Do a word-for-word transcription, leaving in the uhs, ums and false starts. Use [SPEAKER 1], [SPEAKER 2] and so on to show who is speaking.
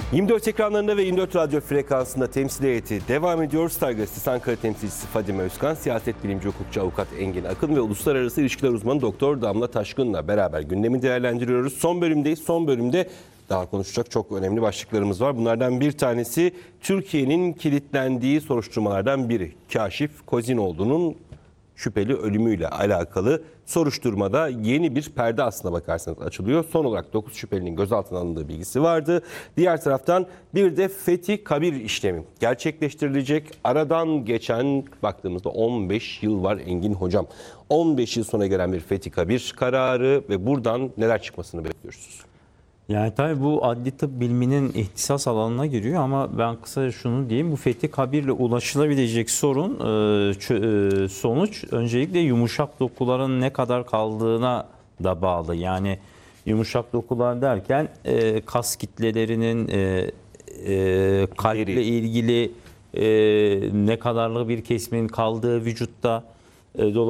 [SPEAKER 1] yirmi dört ekranlarında ve yirmi dört radyo frekansında temsil heyeti devam ediyor. Star Gazetesi Ankara temsilcisi Fadime Özkan, siyaset bilimci hukukçu avukat Engin Akın ve uluslararası ilişkiler uzmanı Doktor Damla Taşkın'la beraber gündemi değerlendiriyoruz. Son bölümdeyiz. Son bölümde daha konuşacak çok önemli başlıklarımız var. Bunlardan bir tanesi Türkiye'nin kilitlendiği soruşturmalardan biri. Kaşif Kozinoğlu'nun şüpheli ölümüyle alakalı soruşturmada yeni bir perde aslına bakarsanız açılıyor. Son olarak dokuz şüphelinin gözaltına alındığı bilgisi vardı. Diğer taraftan bir de Fethi Kabir işlemi gerçekleştirilecek. Aradan geçen baktığımızda on beş yıl var Engin Hocam. on beş yıl sonra gelen bir Fethi Kabir kararı ve buradan neler çıkmasını bekliyoruz?
[SPEAKER 2] Yani tabii bu adli tıp biliminin ihtisas alanına giriyor ama ben kısaca şunu diyeyim. Bu Fethi Kabir'le ulaşılabilecek sorun, sonuç öncelikle yumuşak dokuların ne kadar kaldığına da bağlı. Yani yumuşak dokular derken kas kitlelerinin kalple ilgili ne kadarlık bir kesimin kaldığı vücutta, dolayısıyla